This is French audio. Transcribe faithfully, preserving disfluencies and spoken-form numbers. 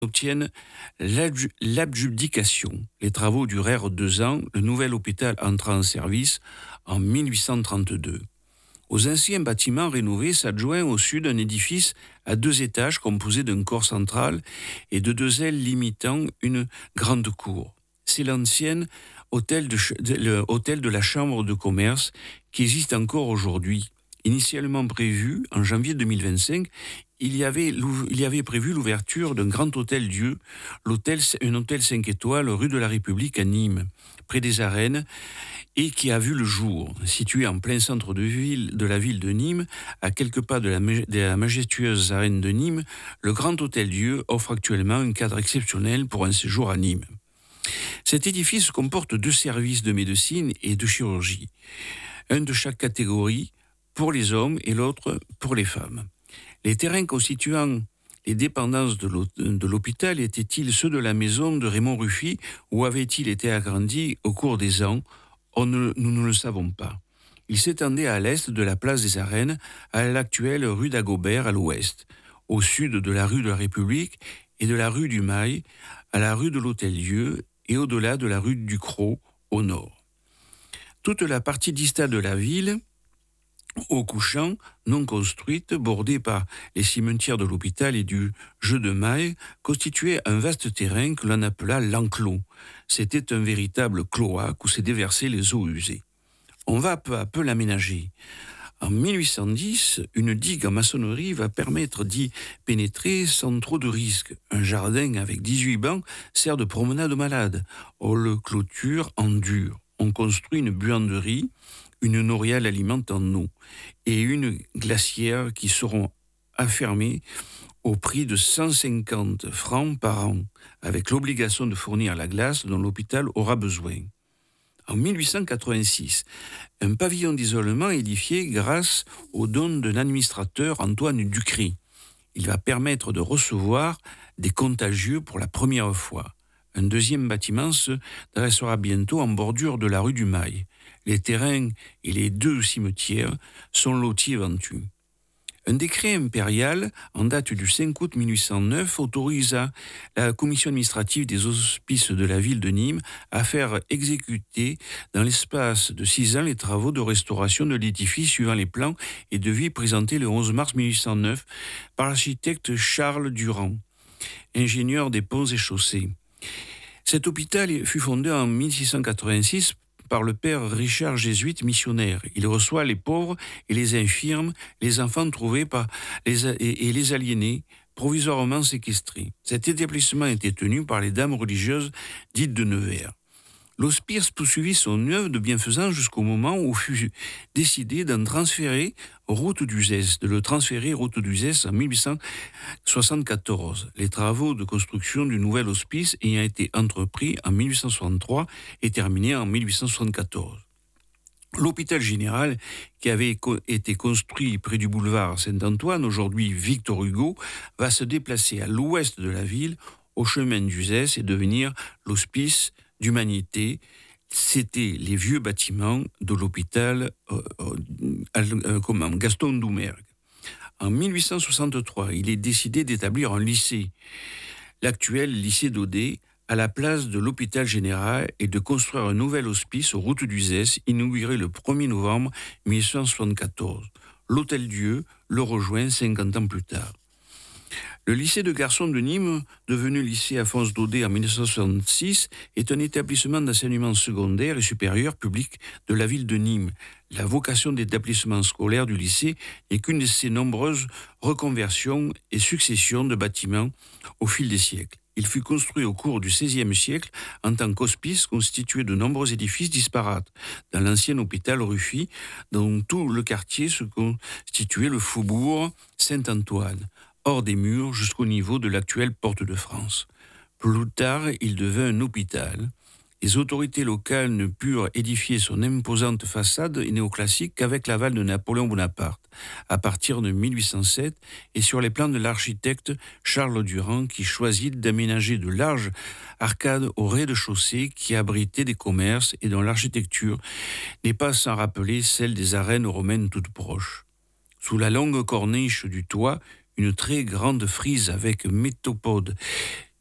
obtiennent l'adju- l'adjudication. Les travaux durèrent deux ans. Le nouvel hôpital entra en service en mille huit cent trente-deux. Aux anciens bâtiments rénovés s'adjoint au sud un édifice à deux étages composé d'un corps central et de deux ailes limitant une grande cour. C'est l'ancien hôtel de, ch- de- le hôtel de la Chambre de commerce qui existe encore aujourd'hui. Initialement prévu en janvier deux mille vingt-cinq, il y avait, l'ouv- il y avait prévu l'ouverture d'un grand hôtel-dieu, l'hôtel, un hôtel cinq étoiles rue de la République à Nîmes, près des arènes, et qui a vu le jour. Situé en plein centre de, ville, de la ville de Nîmes, à quelques pas de la, de la majestueuse arène de Nîmes, le Grand Hôtel-Dieu offre actuellement un cadre exceptionnel pour un séjour à Nîmes. Cet édifice comporte deux services de médecine et de chirurgie, un de chaque catégorie pour les hommes et l'autre pour les femmes. Les terrains constituant les dépendances de l'hôpital étaient-ils ceux de la maison de Raymond Ruffi ou avaient-ils été agrandis au cours des ans ? On ne, nous ne le savons pas. Il s'étendait à l'est de la place des Arènes, à l'actuelle rue d'Agobert à l'ouest, au sud de la rue de la République et de la rue du Mail, à la rue de l'Hôtel-Dieu et au-delà de la rue du Cros au nord. Toute la partie distale de la ville, au couchant, non construite, bordée par les cimetières de l'hôpital et du Jeu de Maille, constituait un vaste terrain que l'on appela l'enclos. C'était un véritable cloaque où s'est déversé les eaux usées. On va peu à peu l'aménager. En mille huit cent dix, une digue en maçonnerie va permettre d'y pénétrer sans trop de risques. Un jardin avec dix-huit bancs sert de promenade aux malades. On le clôture en dur. On construit une buanderie, une noria alimente en eau et une glacière qui seront affermées au prix de cent cinquante francs par an, avec l'obligation de fournir la glace dont l'hôpital aura besoin. En mille huit cent quatre-vingt-six, un pavillon d'isolement est édifié grâce au don d'un administrateur, Antoine Ducry. Il va permettre de recevoir des contagieux pour la première fois. Un deuxième bâtiment se dressera bientôt en bordure de la rue du Mail. Les terrains et les deux cimetières sont lotis et vendus. Un décret impérial, en date du cinq août mille huit cent neuf, autorisa la commission administrative des hospices de la ville de Nîmes à faire exécuter dans l'espace de six ans les travaux de restauration de l'édifice suivant les plans et devis présentés le onze mars mille huit cent neuf par l'architecte Charles Durand, ingénieur des ponts et chaussées. Cet hôpital fut fondé en mille six cent quatre-vingt-six par le père Richard Jésuite missionnaire. Il reçoit les pauvres et les infirmes, les enfants trouvés par les, et, et les aliénés, provisoirement séquestrés. Cet établissement était tenu par les dames religieuses dites de Nevers. L'hospice poursuivit son œuvre de bienfaisance jusqu'au moment où fut décidé d'en transférer route d'Uzès, de le transférer route d'Uzès en mille huit cent soixante-quatorze. Les travaux de construction du nouvel hospice ayant été entrepris en mille huit cent soixante-trois et terminés en mille huit cent soixante-quatorze. L'hôpital général, qui avait été construit près du boulevard Saint-Antoine, aujourd'hui Victor Hugo, va se déplacer à l'ouest de la ville, au chemin d'Uzès, et devenir l'hospice d'Humanité. C'était les vieux bâtiments de l'hôpital euh, euh, comment, Gaston Doumergue. En mille huit cent soixante-trois, il est décidé d'établir un lycée, l'actuel lycée d'Audet, à la place de l'hôpital général et de construire un nouvel hospice aux routes d'Uzès, inauguré le premier novembre mille huit cent soixante-quatorze. L'Hôtel-Dieu le rejoint cinquante ans plus tard. Le lycée de garçons de Nîmes, devenu lycée Alphonse Daudet en mille neuf cent soixante-six, est un établissement d'enseignement secondaire et supérieur public de la ville de Nîmes. La vocation d'établissement scolaire du lycée n'est qu'une de ses nombreuses reconversions et successions de bâtiments au fil des siècles. Il fut construit au cours du seizième siècle en tant qu'hospice constitué de nombreux édifices disparates. Dans l'ancien hôpital Ruffi, dont tout le quartier se constituait le faubourg Saint-Antoine, hors des murs jusqu'au niveau de l'actuelle Porte de France. Plus tard, il devint un hôpital. Les autorités locales ne purent édifier son imposante façade néoclassique qu'avec l'aval de Napoléon Bonaparte, à partir de mille huit cent sept, et sur les plans de l'architecte Charles Durand, qui choisit d'aménager de larges arcades au rez-de-chaussée qui abritaient des commerces et dont l'architecture n'est pas sans rappeler celle des arènes romaines toutes proches. Sous la longue corniche du toit, une très grande frise avec méthopodes